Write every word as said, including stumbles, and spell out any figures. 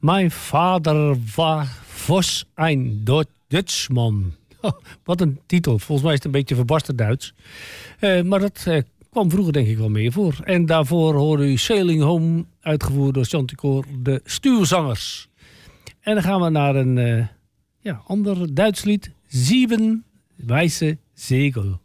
Mijn vader wa, was een Dutchman. Oh, wat een titel. Volgens mij is het een beetje verbasterd Duits. Uh, maar dat uh, kwam vroeger denk ik wel meer voor. En daarvoor hoorde u Sailing Home, uitgevoerd door Chanticoor, de Stuurzangers. En dan gaan we naar een uh, ja, ander Duits lied. Zeven Wijze Zegel.